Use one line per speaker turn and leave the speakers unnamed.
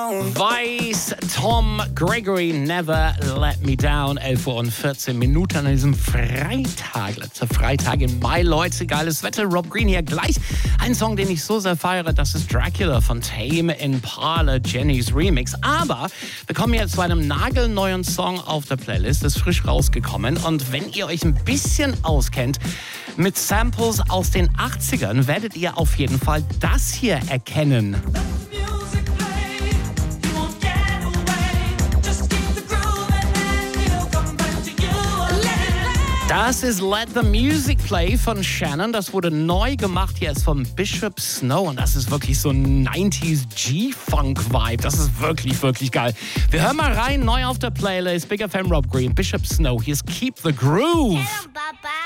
Weiß Tom Gregory, Never Let Me Down. 11:14 Uhr an diesem Freitag, letzter Freitag im Mai. Leute, geiles Wetter. Rob Green hier gleich. Ein Song, den ich so sehr feiere, das ist Dracula von Tame Impala, Jennys Remix. Aber wir kommen jetzt zu einem nagelneuen Song auf der Playlist. Ist frisch rausgekommen. Und wenn ihr euch ein bisschen auskennt mit Samples aus den 80ern, werdet ihr auf jeden Fall das hier erkennen. Das ist Let the Music Play von Shannon. Das wurde neu gemacht. Hier ist von Bishop Snow. Und das ist wirklich so ein 90s G-Funk-Vibe. Das ist wirklich, wirklich geil. Wir hören mal rein, neu auf der Playlist. Big FM Rob Green, Bishop Snow. Hier ist Keep the Groove.